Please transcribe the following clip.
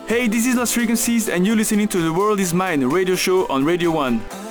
Hey, this is Lost Frequencies and you're listening to The World Is Mine radio show on Radio 1.